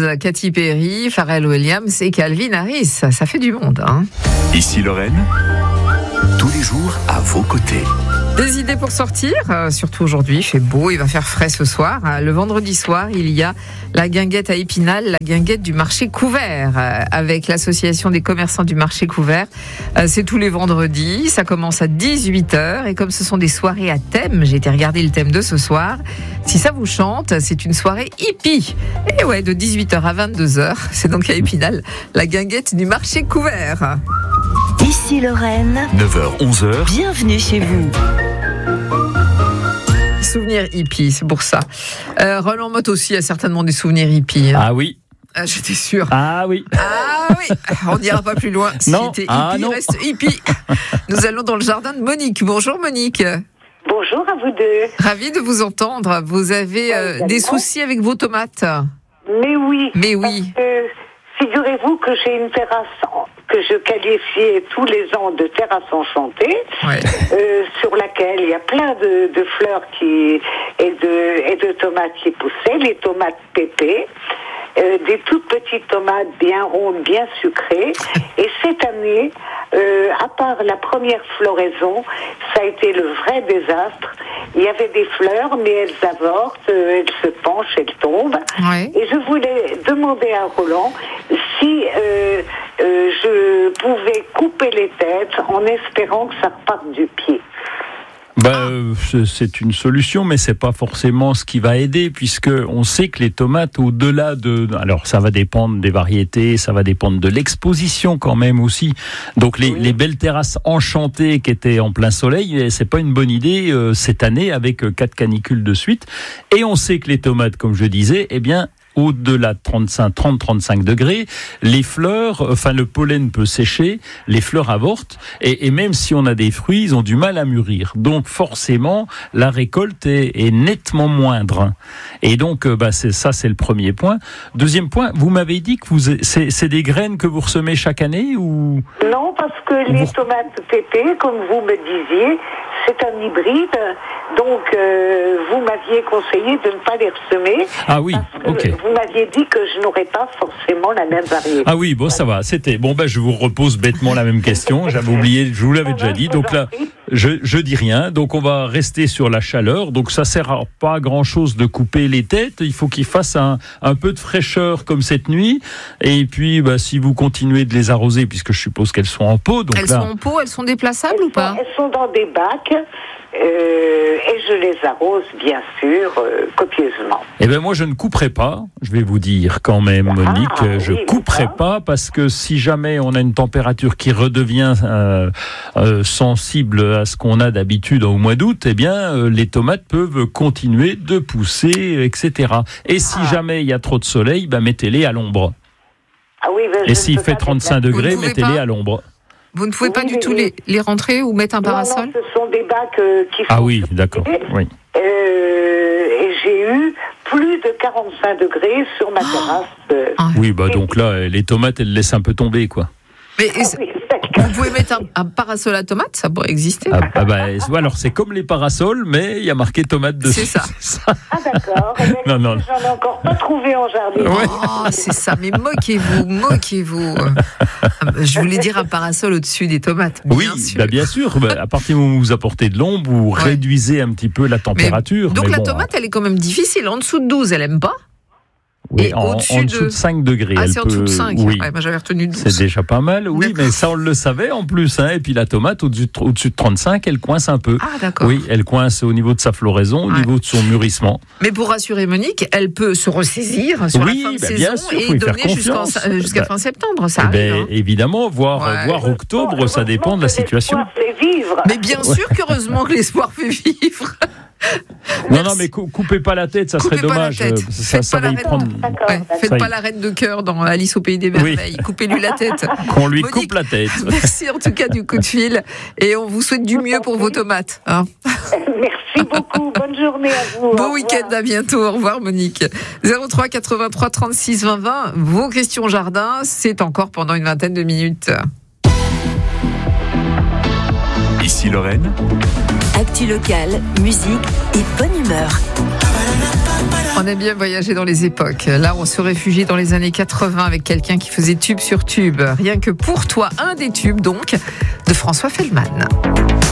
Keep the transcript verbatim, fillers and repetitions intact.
Katy Perry, Pharrell Williams et Calvin Harris. Ça fait du monde, hein. Ici Lorraine, tous les jours à vos côtés. Des idées pour sortir, euh, surtout aujourd'hui, il fait beau, il va faire frais ce soir. Le vendredi soir, il y a la guinguette à Épinal, la guinguette du marché couvert, euh, avec l'association des commerçants du marché couvert. Euh, c'est tous les vendredis, ça commence à dix-huit heures, et comme ce sont des soirées à thème, j'ai été regarder le thème de ce soir. Si ça vous chante, c'est une soirée hippie. Et ouais, de dix-huit heures à vingt-deux heures, c'est donc à Épinal, la guinguette du marché couvert. Ici Lorraine, neuf heures onze heures. Bienvenue chez vous. Souvenirs hippies, c'est pour ça. Euh, Roland Motte aussi a certainement des souvenirs hippies. Hein. Ah oui. Ah, j'étais sûre. Ah oui. Ah oui. On n'ira pas plus loin. Si Non. t'es hippie, Ah non. reste hippie. Nous allons dans le jardin de Monique. Bonjour Monique. Bonjour à vous deux. Ravie de vous entendre. Vous avez euh, des soucis avec vos tomates. Mais oui. Mais oui. Parce que, figurez-vous que j'ai une terrasse que je qualifiais tous les ans de terrasse enchantée, Ouais. euh, sur laquelle il y a plein de, de fleurs qui, et, de, et de tomates qui poussaient, les tomates pépées, euh, des toutes petites tomates bien rondes, bien sucrées. Et cette année, euh, à part la première floraison, ça a été le vrai désastre. Il y avait des fleurs, mais elles avortent, euh, elles se penchent, elles tombent. Ouais. Et je voulais demander à Roland si euh, euh, je pouvais couper les têtes en espérant que ça reparte du pied. Bah, euh, c'est une solution, mais c'est pas forcément ce qui va aider, puisque on sait que les tomates, au-delà de, alors ça va dépendre des variétés, ça va dépendre de l'exposition quand même aussi. Donc les, oui. les belles terrasses enchantées qui étaient en plein soleil, c'est pas une bonne idée euh, cette année avec euh, quatre canicules de suite. Et on sait que les tomates, comme je disais, eh bien au-delà de trente-cinq, trente, trente-cinq degrés, les fleurs, enfin le pollen peut sécher, les fleurs avortent, et, et même si on a des fruits, ils ont du mal à mûrir. Donc forcément, la récolte est, est nettement moindre. Et donc, bah, c'est, ça, c'est le premier point. Deuxième point, vous m'avez dit que vous, c'est, c'est des graines que vous ressemez chaque année ou... Non, parce que les vous... tomates pépées, comme vous me disiez, c'est un hybride, donc euh, vous m'aviez conseillé de ne pas les ressemer. Ah oui, ok. Vous m'aviez dit que je n'aurais pas forcément la même variété. Ah oui, bon, ça va, c'était... Bon, ben, je vous repose bêtement la même question, j'avais oublié, je vous l'avais déjà dit, donc là, je, je dis rien, donc on va rester sur la chaleur, donc ça sert à pas à grand-chose de couper les têtes, il faut qu'il fasse un, un peu de fraîcheur comme cette nuit, et puis, bah, si vous continuez de les arroser, puisque je suppose qu'elles sont en pot, donc elles là... sont en pot, elles sont déplaçables elles ou pas? sont, Elles sont dans des bacs, euh, et je les arrose, bien sûr, euh, copieusement. Eh bien, moi, je ne couperai pas, je vais vous dire quand même, Monique, ah, je oui, couperai d'accord. pas, parce que si jamais on a une température qui redevient euh, euh, sensible à ce qu'on a d'habitude au mois d'août, eh bien, euh, les tomates peuvent continuer de pousser, et cetera. Et si Ah. jamais il y a trop de soleil, ben, mettez-les à l'ombre. Ah oui, ben, je Et ne s'il peux fait pas trente-cinq mettre- degrés, Vous ne pouvez mettez-les pas à l'ombre. Vous ne pouvez pas Oui, du mais tout oui. les, les rentrer ou mettre un parasol? Non, non, ce sont des bacs euh, qui font... Ah oui, d'accord, oui. Euh, et j'ai eu plus de quarante-cinq degrés sur ma terrasse. euh, Ah. Oui, bah donc là, les tomates, elles laissent un peu tomber, quoi. Mais ah oui, vous pouvez mettre un, un parasol à tomates, ça pourrait exister. Ah, ah bah, alors c'est comme les parasols, mais il y a marqué tomate dessus. C'est ça. Ah d'accord. Eh bien, Non, non. J'en ai encore pas trouvé en jardin. Ouais. Oh, c'est ça, mais moquez-vous, moquez-vous. Je voulais dire un parasol au-dessus des tomates, bien Oui, sûr. bah bien sûr. Bah, à partir du moment où vous apportez de l'ombre, vous Ouais. réduisez un petit peu la température. Mais, donc mais la bon, tomate, elle est quand même difficile. En dessous de douze, elle aime pas. oui, et en, au-dessus en dessous de... de cinq degrés. Ah, elle c'est en peut... dessous de cinq. Oui. Ouais, moi, j'avais retenu douze. C'est déjà pas mal, oui, D'accord. mais ça on le savait en plus. Hein. Et puis la tomate, au-dessus de, au-dessus de trente-cinq, elle coince un peu. Ah, d'accord. Oui, elle coince au niveau de sa floraison, au Ouais. niveau de son mûrissement. Mais pour rassurer Monique, elle peut se ressaisir sur Oui, la fin de bah, saison bien sûr, faut et y faire donner jusqu'en, confiance. euh, jusqu'à Bah, fin septembre. Ça Eh arrive. ben, hein. évidemment, voire, Ouais. voire octobre, ça dépend de la situation. C'est vivre. Mais bien sûr qu'heureusement que l'espoir fait vivre. Non, Merci. non, mais cou- coupez pas la tête, ça Coupez serait pas la dommage. tête. euh, Ça, Faites ça pas va la y reine. prendre. D'accord, Ouais, d'accord. faites Ça y pas est. la reine de cœur dans Alice au pays des merveilles. Coupez-lui la tête. Qu'on lui Monique, coupe la tête. Merci en tout cas du coup de fil et on vous souhaite du mieux pour vos tomates. Hein. Merci beaucoup. Bonne journée à vous. Au Bon revoir. week-end, à bientôt. Au revoir Monique. zéro trois quatre-vingt-trois trente-six vingt vingt. Vos questions jardin, c'est encore pendant une vingtaine de minutes. Ici Lorraine, Actu locale, musique et bonne humeur. On aime bien voyager dans les époques. Là, on se réfugie dans les années quatre-vingts avec quelqu'un qui faisait tube sur tube. Rien que pour toi, un des tubes donc de François Feldman.